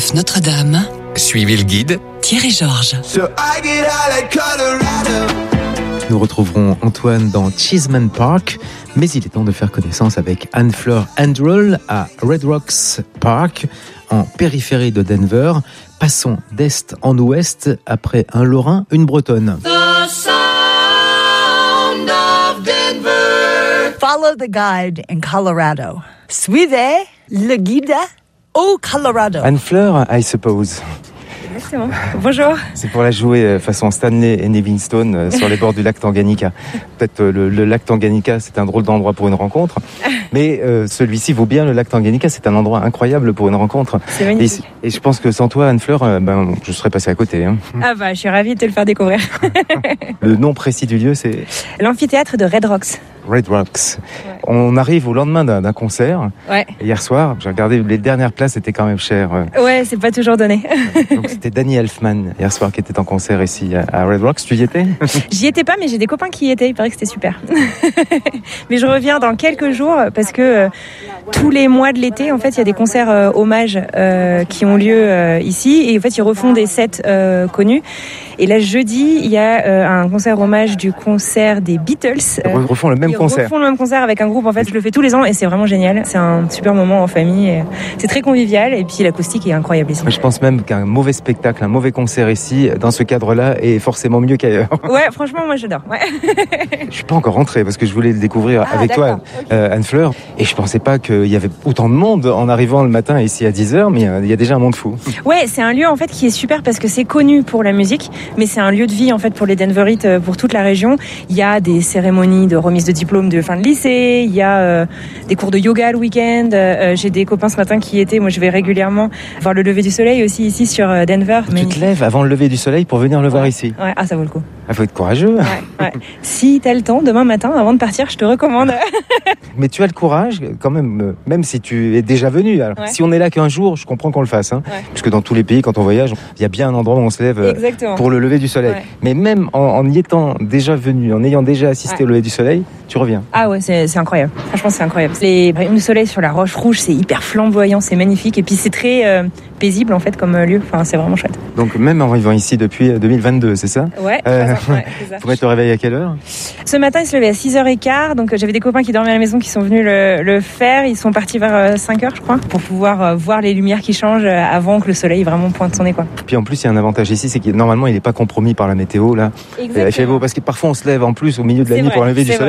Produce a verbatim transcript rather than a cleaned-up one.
F Notre-Dame. Suivez le guide Thierry Georges. Nous retrouverons Antoine dans Cheeseman Park, mais il est temps de faire connaissance avec Anne-Fleur Androl à Red Rocks Park, en périphérie de Denver. Passons d'est en ouest après un Lorrain, une Bretonne. The sound of Denver. Follow the guide in Colorado. Suivez le guide au Colorado. Anne-Fleur, I suppose. Exactement. Bonjour. C'est pour la jouer façon Stanley et Livingstone sur les bords du lac Tanganyika. Peut-être le, le lac Tanganyika, c'est un drôle d'endroit pour une rencontre, mais euh, celui-ci vaut bien le lac Tanganyika. C'est un endroit incroyable pour une rencontre. C'est magnifique. Et, et je pense que sans toi, Anne-Fleur, euh, ben, je serais passé à côté. Hein. Ah bah, je suis ravie de te le faire découvrir. Le nom précis du lieu, c'est l'amphithéâtre de Red Rocks. Red Rocks. Ouais. On arrive au lendemain d'un, d'un concert. Ouais. Hier soir, j'ai regardé, les dernières places étaient quand même chères. Ouais, c'est pas toujours donné. Donc c'était Danny Elfman hier soir qui était en concert ici à Red Rocks. Tu y étais? J'y étais pas, mais j'ai des copains qui y étaient. Il paraît que c'était super. Mais je reviens dans quelques jours parce que euh, tous les mois de l'été, en fait, il y a des concerts euh, hommages euh, qui ont lieu euh, ici. Et en fait, ils refont des sets euh, connus. Et là, jeudi, il y a euh, un concert hommage du concert des Beatles. Ils euh, refont le même ils concert. Ils refont le même concert avec un groupe. En fait, je le fais tous les ans et c'est vraiment génial. C'est un super moment en famille. Et c'est très convivial et puis l'acoustique est incroyable ici. Je pense même qu'un mauvais spectacle, un mauvais concert ici, dans ce cadre-là, est forcément mieux qu'ailleurs. Ouais, franchement, moi, j'adore. Ouais. Je suis pas encore rentré parce que je voulais le découvrir ah, avec d'accord. toi, euh, Anne-Fleur. Et je pensais pas qu'il y avait autant de monde en arrivant le matin ici à dix heures, mais il y a déjà un monde fou. Ouais, c'est un lieu en fait qui est super parce que c'est connu pour la musique, mais c'est un lieu de vie en fait pour les Denverites, pour toute la région. Il y a des cérémonies de remise de diplôme de fin de lycée, il y a euh, des cours de yoga le week-end. Euh, j'ai des copains ce matin qui y étaient. Moi, je vais régulièrement voir le lever du soleil aussi ici sur Denver. Tu mais... te lèves avant le lever du soleil pour venir le ouais. voir ici. Ouais, ah ça vaut le coup. Il faut être courageux. Ouais, ouais. Si t'as le temps, demain matin, avant de partir, je te recommande. Mais tu as le courage, quand même, même si tu es déjà venu. Alors, ouais. Si on est là qu'un jour, je comprends qu'on le fasse. Hein, ouais. Parce que dans tous les pays, quand on voyage, il y a bien un endroit où on se lève Exactement. Pour le lever du soleil. Ouais. Mais même en, en y étant déjà venu, en ayant déjà assisté ouais. au lever du soleil, tu reviens. Ah ouais, c'est, c'est incroyable. Franchement, c'est incroyable. Les rayons du soleil sur la roche rouge, c'est hyper flamboyant, c'est magnifique. Et puis c'est très euh, paisible en fait comme lieu. Enfin, c'est vraiment chouette. Donc même en arrivant ici depuis deux mille vingt-deux, c'est ça? Ouais. Euh, ouais c'est ça. Vous te réveiller à quelle heure? Ce matin, il se levait à six heures quinze. Donc j'avais des copains qui dormaient à la maison qui sont venus le, le faire. Ils sont partis vers cinq heures, je crois, pour pouvoir euh, voir les lumières qui changent avant que le soleil vraiment pointe son nez, quoi. Puis en plus, il y a un avantage ici, c'est que normalement, il n'est pas compromis par la météo là. Exactement. Il fait beau parce que parfois on se lève en plus au milieu de la c'est nuit vrai, pour un lever du vrai. soleil.